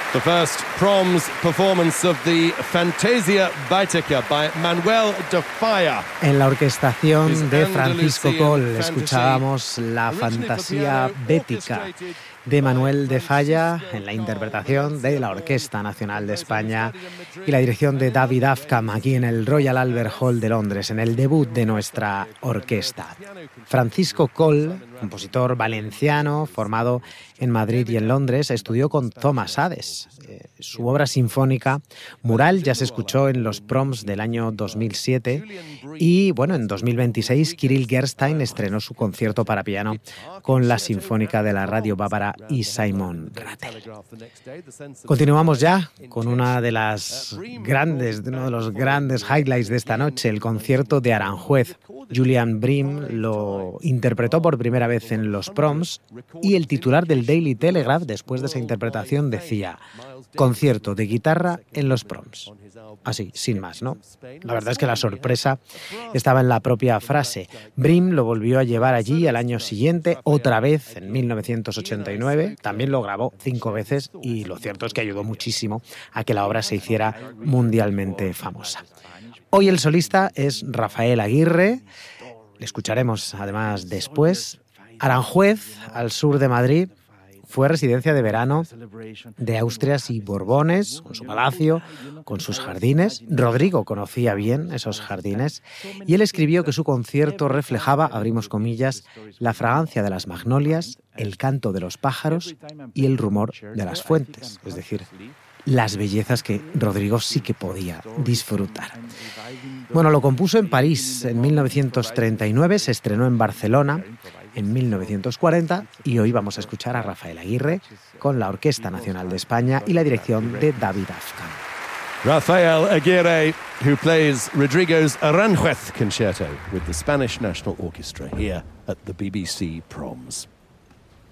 The first Proms performance of the Fantasia Baetica by Manuel de Falla. En la orquestación de Francisco Coll escuchábamos la Fantasia Bética de Manuel de Falla en la interpretación de la Orquesta Nacional de España y la dirección de David Avcam aquí en el Royal Albert Hall de Londres, en el debut de nuestra orquesta. Francisco Coll, compositor valenciano formado en Madrid y en Londres, estudió con Thomas Hades. Su obra sinfónica Mural ya se escuchó en los Proms del año 2007 y, bueno, en 2026 Kirill Gerstein estrenó su concierto para piano con la Sinfónica de la Radio Bávara y Simon Rattle. Continuamos ya con uno de los grandes highlights de esta noche, el concierto de Aranjuez. Julian Bream lo interpretó por primera vez en los Proms y el titular del Daily Telegraph después de esa interpretación decía: concierto de guitarra en los Proms. Así, sin más, ¿no? La verdad es que la sorpresa estaba en la propia frase. Bream lo volvió a llevar allí al año siguiente, otra vez en 1989. También lo grabó 5 veces y lo cierto es que ayudó muchísimo a que la obra se hiciera mundialmente famosa. Hoy el solista es Rafael Aguirre. Le escucharemos además después. Aranjuez, al sur de Madrid, fue residencia de verano de Austrias y Borbones, con su palacio, con sus jardines. Rodrigo conocía bien esos jardines y él escribió que su concierto reflejaba, abrimos comillas, la fragancia de las magnolias, el canto de los pájaros y el rumor de las fuentes, es decir, las bellezas que Rodrigo sí que podía disfrutar. Bueno, lo compuso en París en 1939, se estrenó en Barcelona en 1940 y hoy vamos a escuchar a Rafael Aguirre con la Orquesta Nacional de España y la dirección de David Avcam. Rafael Aguirre, who plays Rodrigo's Aranjuez Concerto with the Spanish National Orchestra here at the BBC Proms.